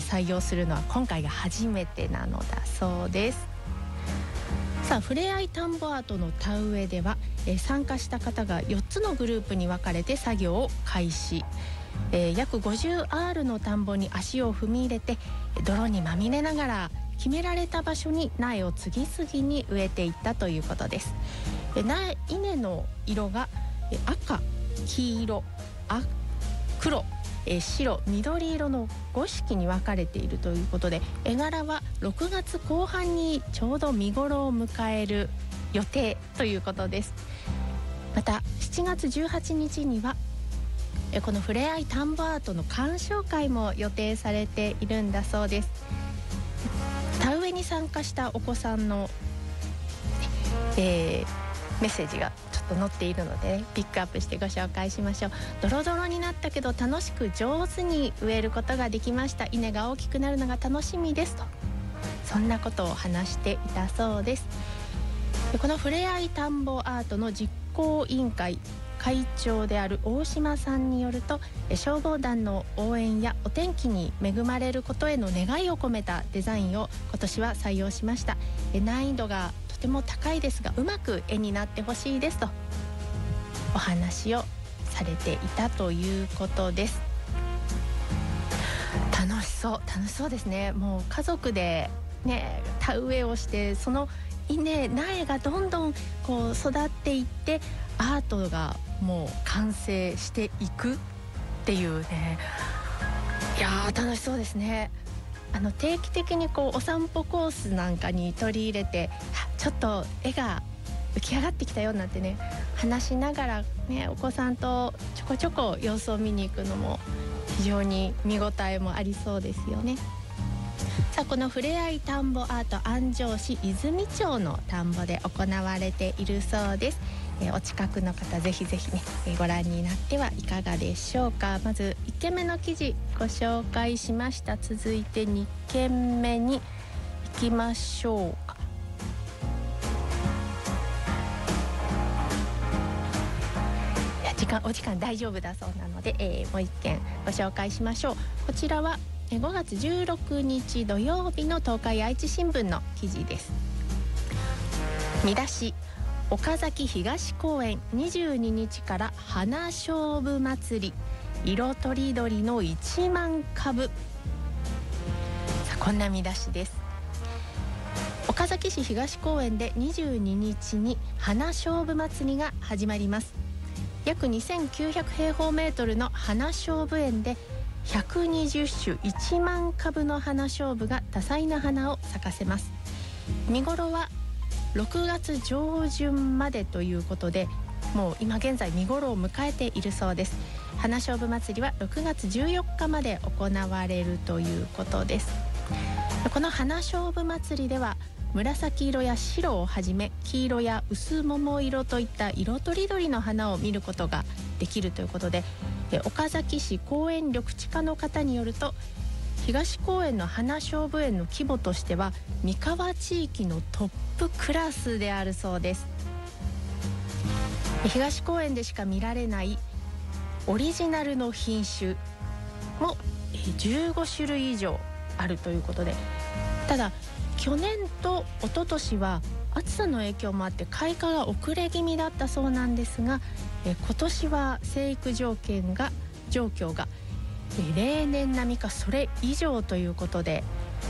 採用するのは今回が初めてなのだそうです。さあ、ふれあい田んぼアートの田植えでは、参加した方が4つのグループに分かれて作業を開始。約 50R の田んぼに足を踏み入れて、泥にまみれながら決められた場所に苗を次々に植えていったということです。稲の色が赤、黄色、黒、白、緑色の5色に分かれているということで、絵柄は6月後半にちょうど見頃を迎える予定ということです。また7月18日にはこのふれあい田んぼアートの鑑賞会も予定されているんだそうです。田植えに参加したお子さんの、メッセージがちょっと載っているので、ピックアップしてご紹介しましょう。ドロドロになったけど楽しく上手に植えることができました。稲が大きくなるのが楽しみですと、そんなことを話していたそうです。このふれあい田んぼアートの実行委員会会長である大島さんによると、消防団の応援やお天気に恵まれることへの願いを込めたデザインを今年は採用しました。難易度がとても高いですが、うまく絵になってほしいですとお話をされていたということです。楽しそうですね。もう家族でね、田植えをして、その苗がどんどんこう育っていって、アートがもう完成していくっていうね。いやー、楽しそうですね。定期的にこうお散歩コースなんかに取り入れて、ちょっと絵が浮き上がってきたよなんてね、話しながらね、お子さんとちょこちょこ様子を見に行くのも非常に見応えもありそうですよね。さあ、このふれあい田んぼアート、安城市泉町の田んぼで行われているそうです。お近くの方ぜひぜひね、ご覧になってはいかがでしょうか。まず1件目の記事ご紹介しました。続いて2件目に行きましょうか。お時間大丈夫だそうなので、もう1件ご紹介しましょう。こちらは5月16日土曜日の東海愛知新聞の記事です。見出し、岡崎東公園22日から花菖蒲祭り、色とりどりの1万株。さあ、こんな見出しです。岡崎市東公園で22日に花菖蒲祭りが始まります。約2900平方メートルの花菖蒲園で120種1万株の花菖蒲が多彩な花を咲かせます。見頃は6月上旬までということで、もう今現在見頃を迎えているそうです。花菖蒲祭りは6月14日まで行われるということです。この花菖蒲祭りでは紫色や白をはじめ、黄色や薄桃色といった色とりどりの花を見ることができるということで、岡崎市公園緑地課の方によると、東公園の花菖蒲園の規模としては三河地域のトップクラスであるそうです。東公園でしか見られないオリジナルの品種も15種類以上あるということで、ただ去年と一昨年は暑さの影響もあって開花が遅れ気味だったそうなんですが、今年は生育状況が例年並みかそれ以上ということで、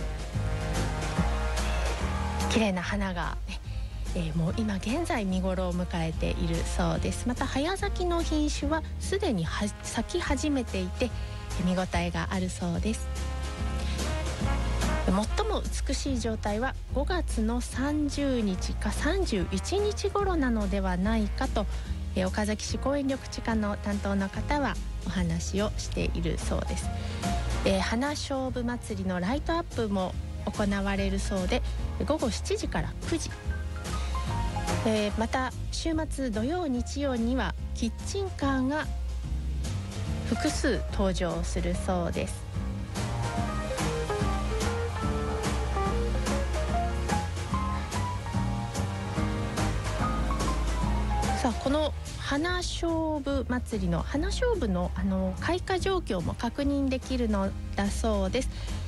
綺麗な花が、もう今現在見頃を迎えているそうです。また早咲きの品種はすでに咲き始めていて見応えがあるそうです。最も美しい状態は5月の30日か31日頃なのではないかと、岡崎市公園緑地課の担当の方はお話をしているそうです。花菖蒲祭りのライトアップも行われるそうで、午後7時から9時、また週末土曜日曜にはキッチンカーが複数登場するそうです。さあ、この花菖蒲祭りの花菖蒲の開花状況も確認できるのだそうです。